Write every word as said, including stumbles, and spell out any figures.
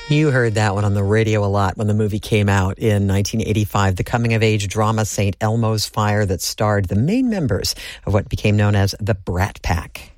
You heard that one on the radio a lot when the movie came out in nineteen eighty-five, the coming-of-age drama Saint Elmo's Fire that starred the main members of what became known as the Brat Pack.